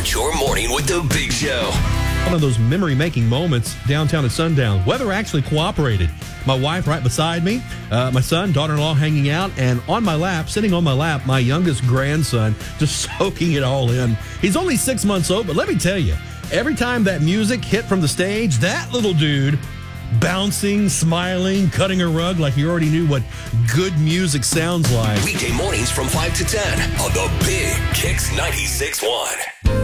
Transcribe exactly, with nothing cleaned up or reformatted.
Start your morning with the Big Show. One of those memory-making moments downtown at sundown. Weather actually cooperated. My wife right beside me, uh, my son, daughter-in-law hanging out, and on my lap, sitting on my lap, my youngest grandson, just soaking it all in. He's only six months old, but let me tell you, every time that music hit from the stage, that little dude bouncing, smiling, cutting a rug like he already knew what good music sounds like. Weekday mornings from five to ten on the Big Kicks ninety-six point one.